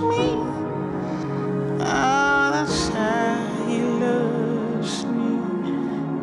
me. Oh, that's how he loves me.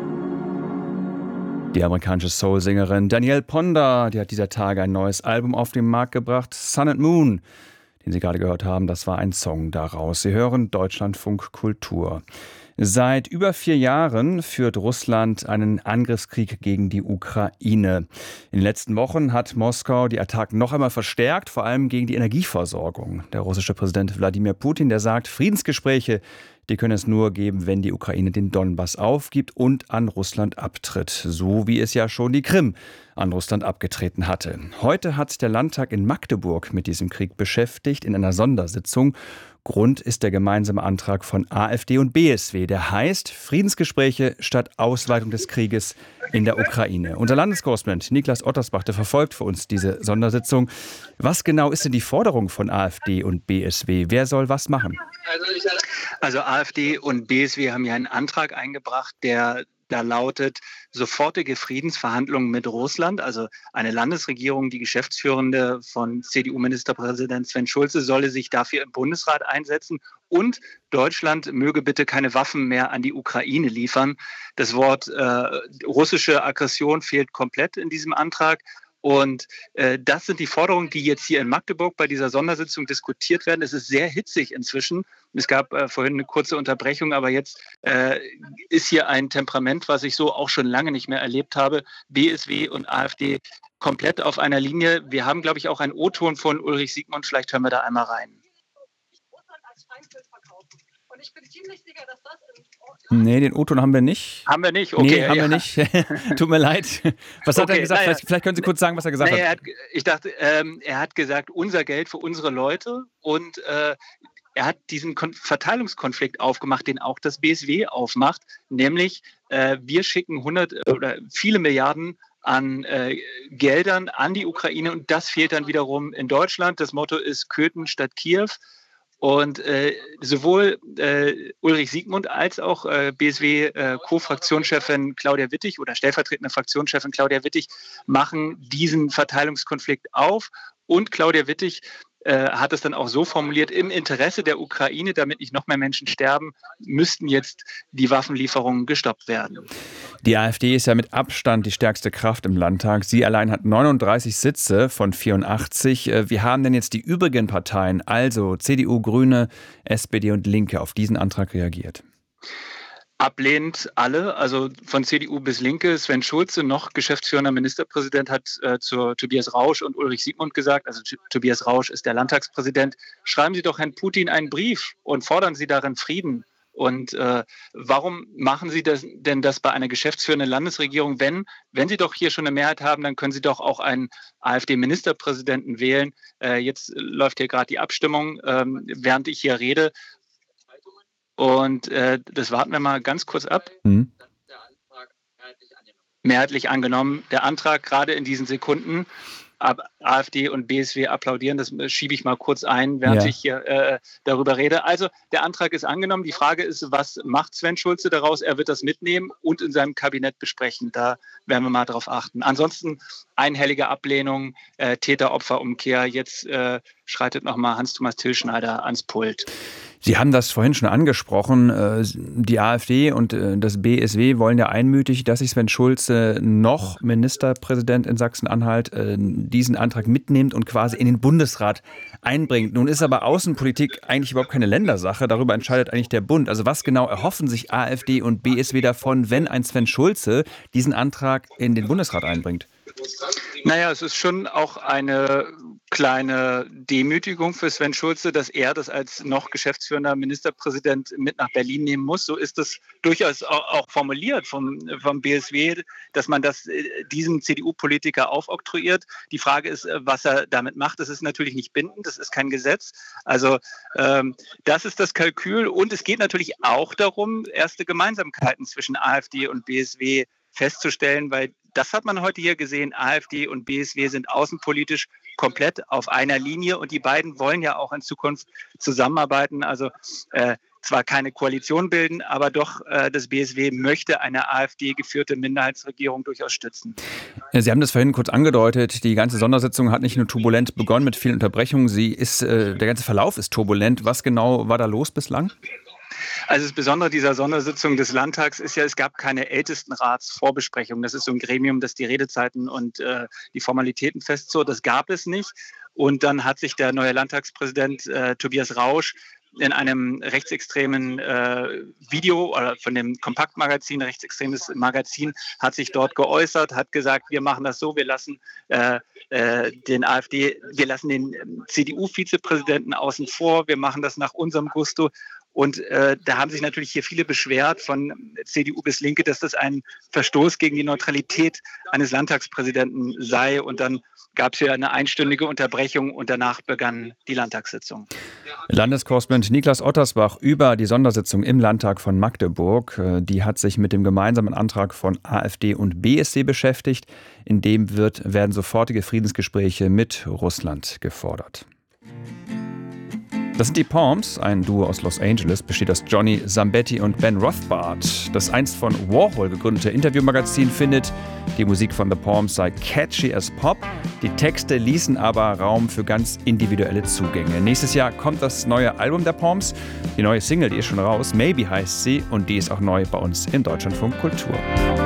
Die amerikanische Soul-Sängerin Danielle Ponder, die hat dieser Tage ein neues Album auf den Markt gebracht, Sun and Moon, den Sie gerade gehört haben. Das war ein Song daraus. Sie hören Deutschlandfunk Kultur. Seit über 4 Jahren führt Russland einen Angriffskrieg gegen die Ukraine. In den letzten Wochen hat Moskau die Attacken noch einmal verstärkt, vor allem gegen die Energieversorgung. Der russische Präsident Wladimir Putin, der sagt, Friedensgespräche, die können es nur geben, wenn die Ukraine den Donbass aufgibt und an Russland abtritt. So wie es ja schon die Krim an Russland abgetreten hatte. Heute hat der Landtag in Magdeburg mit diesem Krieg beschäftigt in einer Sondersitzung. Grund ist der gemeinsame Antrag von AfD und BSW, der heißt Friedensgespräche statt Ausweitung des Krieges in der Ukraine. Unser Landeskorrespondent Niklas Ottersbach, der verfolgt für uns diese Sondersitzung. Was genau ist denn die Forderung von AfD und BSW? Wer soll was machen? Also AfD und BSW haben ja einen Antrag eingebracht, der da lautet, sofortige Friedensverhandlungen mit Russland. Also eine Landesregierung, die Geschäftsführende von CDU-Ministerpräsident Sven Schulze, solle sich dafür im Bundesrat einsetzen. Und Deutschland möge bitte keine Waffen mehr an die Ukraine liefern. Das Wort russische Aggression fehlt komplett in diesem Antrag. Und das sind die Forderungen, die jetzt hier in Magdeburg bei dieser Sondersitzung diskutiert werden. Es ist sehr hitzig inzwischen. Es gab vorhin eine kurze Unterbrechung, aber jetzt ist hier ein Temperament, was ich so auch schon lange nicht mehr erlebt habe. BSW und AfD komplett auf einer Linie. Wir haben, glaube ich, auch einen O-Ton von Ulrich Siegmund. Vielleicht hören wir da einmal rein. Und ich bin ziemlich sicher, dass das Nee, den O-Ton haben wir nicht. Haben wir nicht? Okay. Nee, haben wir nicht. Tut mir leid. Was hat er gesagt? Naja. Vielleicht können Sie kurz sagen, was er gesagt hat. Er hat gesagt, unser Geld für unsere Leute und er hat diesen Verteilungskonflikt aufgemacht, den auch das BSW aufmacht, nämlich wir schicken 100 oder viele Milliarden an Geldern an die Ukraine und das fehlt dann wiederum in Deutschland. Das Motto ist Köthen statt Kiew. Und sowohl Ulrich Siegmund als auch BSW-Co-Fraktionschefin Claudia Wittig oder stellvertretende Fraktionschefin Claudia Wittig machen diesen Verteilungskonflikt auf. Und Claudia Wittig hat es dann auch so formuliert, im Interesse der Ukraine, damit nicht noch mehr Menschen sterben, müssten jetzt die Waffenlieferungen gestoppt werden. Die AfD ist ja mit Abstand die stärkste Kraft im Landtag. Sie allein hat 39 Sitze von 84. Wie haben denn jetzt die übrigen Parteien, also CDU, Grüne, SPD und Linke, auf diesen Antrag reagiert? Ablehnend alle, also von CDU bis Linke. Sven Schulze, noch geschäftsführender Ministerpräsident, hat zu Tobias Rausch und Ulrich Siegmund gesagt, also Tobias Rausch ist der Landtagspräsident, schreiben Sie doch Herrn Putin einen Brief und fordern Sie darin Frieden. Und warum machen Sie das denn bei einer geschäftsführenden Landesregierung? Wenn Sie doch hier schon eine Mehrheit haben, dann können Sie doch auch einen AfD-Ministerpräsidenten wählen. Jetzt läuft hier gerade die Abstimmung, während ich hier rede. Und das warten wir mal ganz kurz ab. Mhm. Mehrheitlich angenommen. Der Antrag gerade in diesen Sekunden. AfD und BSW applaudieren, das schiebe ich mal kurz ein, während ich hier darüber rede. Also der Antrag ist angenommen. Die Frage ist, was macht Sven Schulze daraus? Er wird das mitnehmen und in seinem Kabinett besprechen. Da werden wir mal drauf achten. Ansonsten einhellige Ablehnung, Täter-Opfer-Umkehr. Jetzt schreitet nochmal Hans-Thomas Tillschneider ans Pult. Sie haben das vorhin schon angesprochen. Die AfD und das BSW wollen ja einmütig, dass sich Sven Schulze, noch Ministerpräsident in Sachsen-Anhalt, diesen Antrag mitnimmt und quasi in den Bundesrat einbringt. Nun ist aber Außenpolitik eigentlich überhaupt keine Ländersache. Darüber entscheidet eigentlich der Bund. Also was genau erhoffen sich AfD und BSW davon, wenn ein Sven Schulze diesen Antrag in den Bundesrat einbringt? Naja, es ist schon auch eine kleine Demütigung für Sven Schulze, dass er das als noch geschäftsführender Ministerpräsident mit nach Berlin nehmen muss. So ist es durchaus auch formuliert vom BSW, dass man das diesem CDU-Politiker aufoktroyiert. Die Frage ist, was er damit macht. Das ist natürlich nicht bindend, das ist kein Gesetz. Also das ist das Kalkül. Und es geht natürlich auch darum, erste Gemeinsamkeiten zwischen AfD und BSW festzustellen, weil das hat man heute hier gesehen, AfD und BSW sind außenpolitisch komplett auf einer Linie und die beiden wollen ja auch in Zukunft zusammenarbeiten. Also zwar keine Koalition bilden, aber doch das BSW möchte eine AfD-geführte Minderheitsregierung durchaus stützen. Sie haben das vorhin kurz angedeutet, die ganze Sondersitzung hat nicht nur turbulent begonnen mit vielen Unterbrechungen, der ganze Verlauf ist turbulent. Was genau war da los bislang? Also das Besondere dieser Sondersitzung des Landtags ist ja, es gab keine Ältestenratsvorbesprechung. Das ist so ein Gremium, das die Redezeiten und die Formalitäten festzurrt. Das gab es nicht. Und dann hat sich der neue Landtagspräsident Tobias Rausch in einem rechtsextremen Video oder von dem Kompaktmagazin, rechtsextremes Magazin, hat sich dort geäußert, hat gesagt, wir machen das so, wir lassen den CDU-Vizepräsidenten außen vor, wir machen das nach unserem Gusto. Und da haben sich natürlich hier viele beschwert, von CDU bis Linke, dass das ein Verstoß gegen die Neutralität eines Landtagspräsidenten sei. Und dann gab es hier eine einstündige Unterbrechung und danach begann die Landtagssitzung. Landeskorrespondent Niklas Ottersbach über die Sondersitzung im Landtag von Magdeburg. Die hat sich mit dem gemeinsamen Antrag von AfD und BSC beschäftigt. In dem werden sofortige Friedensgespräche mit Russland gefordert. Das sind die Palms, ein Duo aus Los Angeles, besteht aus Johnny Zambetti und Ben Rothbard. Das einst von Warhol gegründete Interviewmagazin findet, die Musik von The Palms sei catchy as Pop. Die Texte ließen aber Raum für ganz individuelle Zugänge. Nächstes Jahr kommt das neue Album der Palms. Die neue Single, die ist schon raus, Maybe heißt sie, und die ist auch neu bei uns in Deutschlandfunk Kultur.